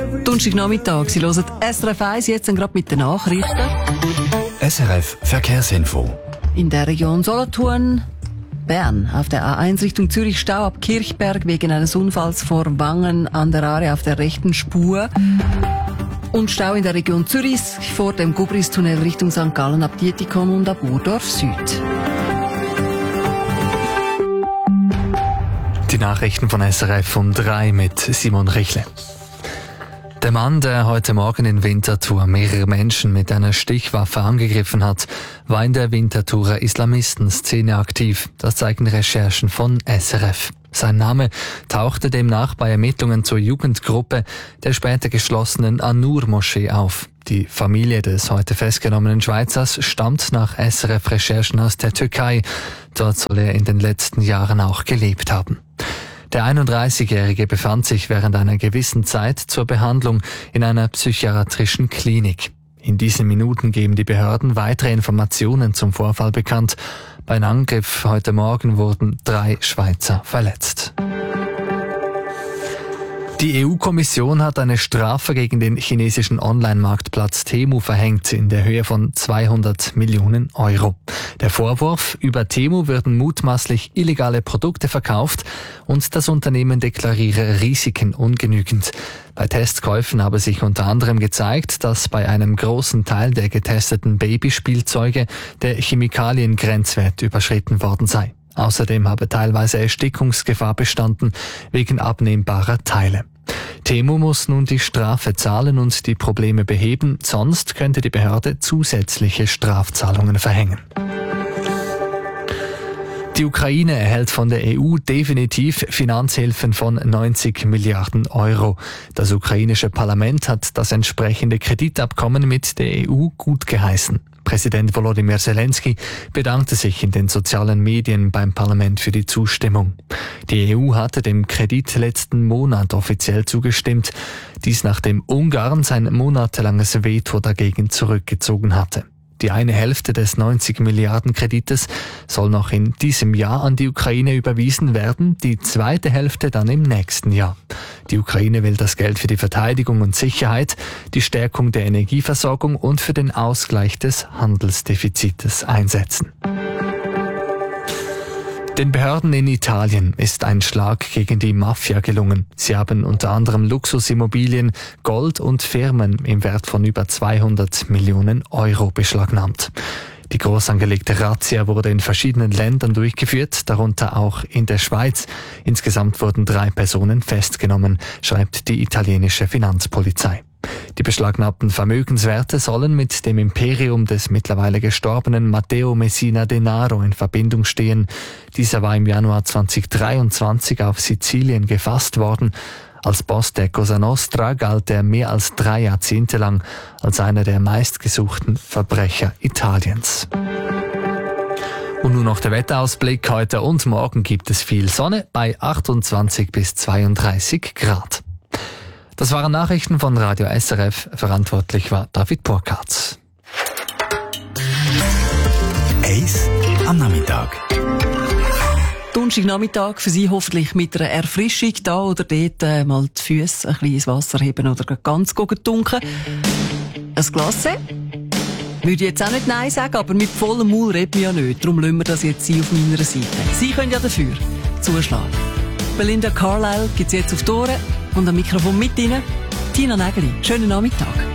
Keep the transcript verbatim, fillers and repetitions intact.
Donnerstagnachmittag, Sie hören S R F eins, jetzt gerade mit den Nachrichten. S R F Verkehrsinfo. In der Region Solothurn, Bern, auf der A eins Richtung Zürich Stau ab Kirchberg wegen eines Unfalls vor Wangen an der Aare auf der rechten Spur. Und Stau in der Region Zürich vor dem Gubris-Tunnel Richtung Sankt Gallen ab Dietikon und ab Urdorf Süd. Die Nachrichten von S R F um drei mit Simon Richle. Der Mann, der heute Morgen in Winterthur mehrere Menschen mit einer Stichwaffe angegriffen hat, war in der Winterthurer Islamistenszene aktiv. Das zeigen Recherchen von S R F. Sein Name tauchte demnach bei Ermittlungen zur Jugendgruppe der später geschlossenen An-Nur-Moschee auf. Die Familie des heute festgenommenen Schweizers stammt nach S R F-Recherchen aus der Türkei. Dort soll er in den letzten Jahren auch gelebt haben. Der einunddreißigjährige befand sich während einer gewissen Zeit zur Behandlung in einer psychiatrischen Klinik. In diesen Minuten geben die Behörden weitere Informationen zum Vorfall bekannt. Bei einem Angriff heute Morgen wurden drei Schweizer verletzt. Die E U-Kommission hat eine Strafe gegen den chinesischen Online-Marktplatz Temu verhängt in der Höhe von zweihundert Millionen Euro. Der Vorwurf, über Temu würden mutmaßlich illegale Produkte verkauft und das Unternehmen deklariere Risiken ungenügend. Bei Testkäufen habe sich unter anderem gezeigt, dass bei einem großen Teil der getesteten Babyspielzeuge der Chemikaliengrenzwert überschritten worden sei. Außerdem habe teilweise Erstickungsgefahr bestanden wegen abnehmbarer Teile. Temu muss nun die Strafe zahlen und die Probleme beheben, sonst könnte die Behörde zusätzliche Strafzahlungen verhängen. Die Ukraine erhält von der E U definitiv Finanzhilfen von neunzig Milliarden Euro. Das ukrainische Parlament hat das entsprechende Kreditabkommen mit der E U gutgeheißen. Präsident Volodymyr Zelensky bedankte sich in den sozialen Medien beim Parlament für die Zustimmung. Die E U hatte dem Kredit letzten Monat offiziell zugestimmt, dies nachdem Ungarn sein monatelanges Veto dagegen zurückgezogen hatte. Die eine Hälfte des neunzig Milliarden Kredites soll noch in diesem Jahr an die Ukraine überwiesen werden, die zweite Hälfte dann im nächsten Jahr. Die Ukraine will das Geld für die Verteidigung und Sicherheit, die Stärkung der Energieversorgung und für den Ausgleich des Handelsdefizites einsetzen. Den Behörden in Italien ist ein Schlag gegen die Mafia gelungen. Sie haben unter anderem Luxusimmobilien, Gold und Firmen im Wert von über zweihundert Millionen Euro beschlagnahmt. Die groß angelegte Razzia wurde in verschiedenen Ländern durchgeführt, darunter auch in der Schweiz. Insgesamt wurden drei Personen festgenommen, schreibt die italienische Finanzpolizei. Die beschlagnahmten Vermögenswerte sollen mit dem Imperium des mittlerweile gestorbenen Matteo Messina Denaro in Verbindung stehen. Dieser war im Januar zweitausenddreiundzwanzig auf Sizilien gefasst worden. Als Boss der Cosa Nostra galt er mehr als drei Jahrzehnte lang als einer der meistgesuchten Verbrecher Italiens. Und nun noch der Wetterausblick. Heute und morgen gibt es viel Sonne bei achtundzwanzig bis zweiunddreißig Grad. Das waren Nachrichten von Radio S R F. Verantwortlich war David Burkhardt. Eis am Nachmittag. Donnerstagnachmittag für Sie hoffentlich mit einer Erfrischung da oder dort äh, mal die Füße ein bisschen ins Wasser heben oder ganz dunkeln. Ein Glas? Würde ich jetzt auch nicht Nein sagen, aber mit vollem Maul reden wir ja nicht. Darum lassen wir das jetzt Sie auf meiner Seite. Sie können ja dafür zuschlagen. Belinda Carlisle gibt's jetzt auf die Ohren und am Mikrofon mit Ihnen Tina Nägeli. Schönen Nachmittag.